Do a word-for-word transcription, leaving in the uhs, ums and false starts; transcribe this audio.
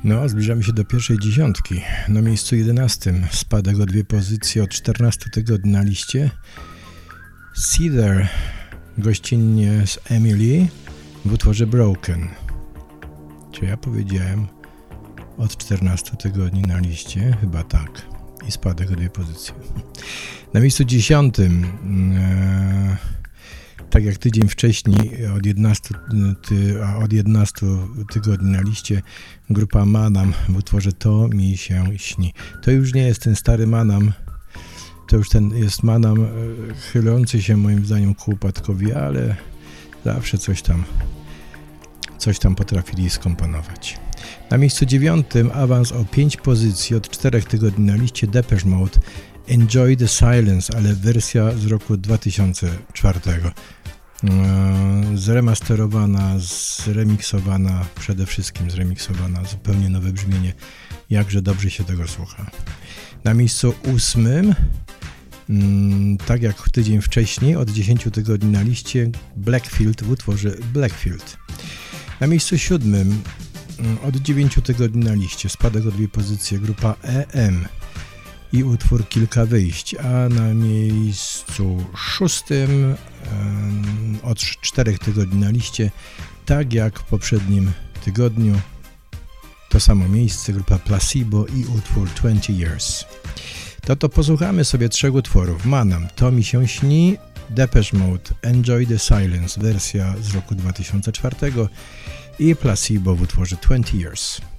No, zbliżamy się do pierwszej dziesiątki. Na miejscu jedenastym spadek o dwie pozycje od czternastu tygodni na liście. Cedar gościnnie z Emily w utworze Broken. Czy ja powiedziałem od czternastu tygodni na liście? Chyba tak. I spadek o dwie pozycje. Na miejscu dziesiątym e, tak jak tydzień wcześniej, od jedenastu, ty, od jedenastu tygodni na liście, grupa Manam w utworze To mi się śni. To już nie jest ten stary Manam, to już ten jest Manam chylący się moim zdaniem ku upadkowi, ale zawsze coś tam, coś tam potrafili skomponować. Na miejscu dziewiątym awans o pięć pozycji od czterech tygodni na liście Depeche Mode Enjoy the Silence, ale wersja z roku dwa tysiące czwartego. Zremasterowana, zremiksowana, przede wszystkim zremiksowana, zupełnie nowe brzmienie, jakże dobrze się tego słucha. Na miejscu ósmym, tak jak tydzień wcześniej, od dziesięciu tygodni na liście, Blackfield w utworze Blackfield. Na miejscu siódmym, od dziewięciu tygodni na liście, spadek o dwie pozycje, grupa E M i utwór Kilka wyjść, a na miejscu szóstym od czterech tygodni na liście, tak jak w poprzednim tygodniu, to samo miejsce, grupa Placebo i utwór twenty years. To to posłuchamy sobie trzech utworów. Manam, To mi się śni, Depeche Mode, Enjoy the Silence, wersja z roku dwa tysiące czwartego i Placebo w utworze twenty years.